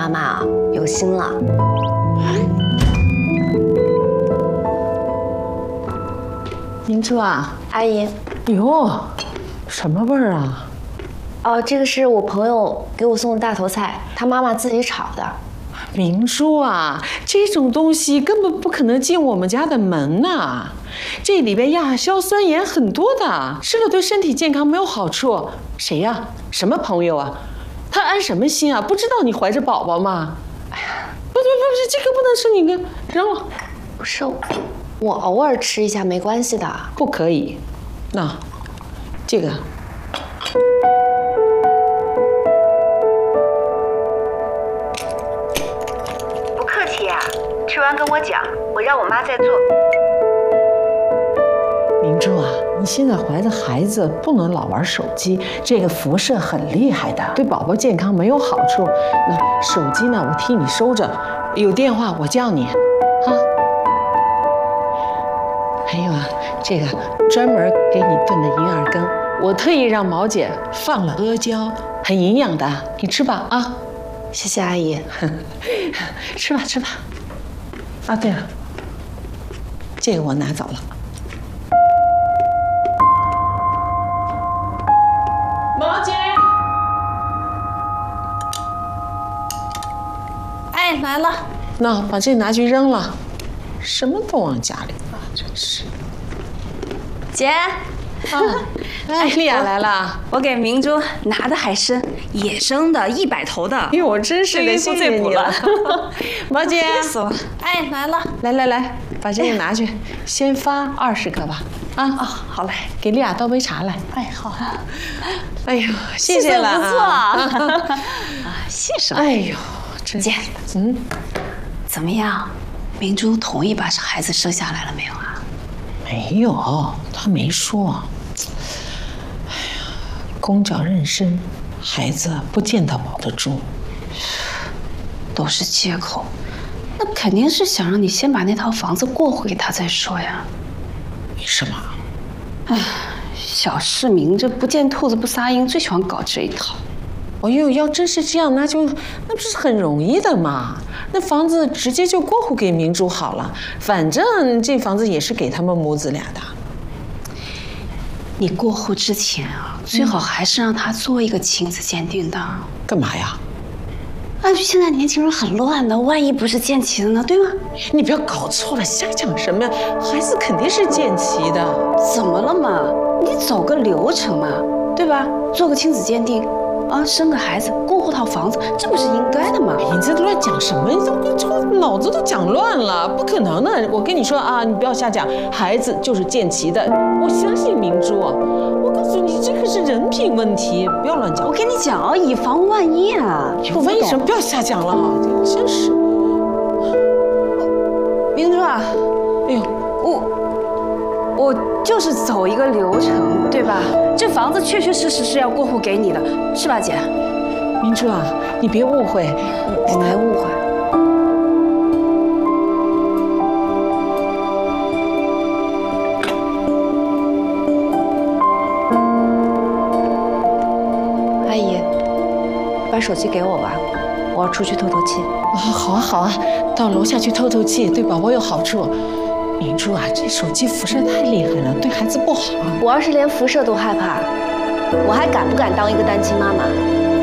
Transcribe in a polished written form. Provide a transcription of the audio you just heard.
妈妈啊有心了。 明珠啊， 阿姨， 哟，什么味儿啊？ 哦，这个是我朋友给我送的大头菜，他妈妈自己炒的。 明珠啊，这种东西根本不可能进我们家的门呐！这里边亚硝酸盐很多的，吃了对身体健康没有好处。谁呀？什么朋友啊？他安什么心啊？不知道你怀着宝宝吗？哎呀，不，这个不能吃，你给扔了。 不是，我偶尔吃一下没关系的。 不可以。那，这个。 不客气呀，吃完跟我讲，我让我妈再做。 明珠啊，你现在怀的孩子不能老玩手机，这个辐射很厉害的，对宝宝健康没有好处。那手机呢，我替你收着，有电话我叫你，啊。还有啊，这个专门给你炖的银耳羹，我特意让毛姐放了阿胶，很营养的，你吃吧啊。 谢谢阿姨。 吃吧。啊，对了，这个我拿走了。毛姐， 哎，来了。 那把这拿去扔了，什么都往家里放，真是。 姐， 哎，丽雅来了。 我给明珠拿的海参，野生的100头的。 哎呦，我真是的，谢谢你了。毛姐， 气死我！哎，来了。 来，把这个拿去，先发20个吧。啊， 哦，好嘞， 给丽雅倒杯茶来。 哎，好。 哎呦，谢谢了， 不错啊，谢什么？ 哎呦，真姐，怎么样？明珠同意把孩子生下来了没有啊？ 没有，他没说。哎呀，公脚妊娠，孩子不见得保得住。 都是借口，那肯定是想让你先把那套房子过户给他再说呀。 为什么？ 哎，小市民这不见兔子不撒鹰，最喜欢搞这一套。 哎呦，要真是这样，那不是很容易的嘛？那房子直接就过户给明珠好了，反正这房子也是给他们母子俩的。 你过户之前啊，最好还是让他做一个亲子鉴定的。 干嘛呀？ 哎，现在年轻人很乱的，万一不是见齐的呢，对吗？ 你不要搞错了，瞎讲什么呀？孩子肯定是见齐的。 怎么了嘛？你走个流程嘛，对吧？做个亲子鉴定，啊，生个孩子，过户套房子，这不是应该的吗？ 你这乱讲什么？你这脑子都讲乱了，不可能的！我跟你说啊，你不要瞎讲，孩子就是见齐的，我相信明珠。我告诉你，这可是人品问题，不要乱讲。 我跟你讲啊，以防万一啊。 为什么？不要瞎讲了哈！真是。 明珠啊， 哎呦， 我就是走一个流程，对吧？这房子确确实实是要过户给你的，是吧，姐？ 明珠啊，你别误会， 我没误会。 阿姨，把手机给我吧，我要出去透透气。 好啊，到楼下去透透气，对宝宝有好处。明珠啊，这手机辐射太厉害了，对孩子不好。 我要是连辐射都害怕，我还敢不敢当一个单亲妈妈？